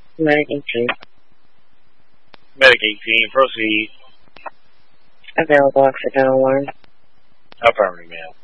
Medic 18. Medic 18, proceed. Available accidental alarm. Affirmative, ma'am.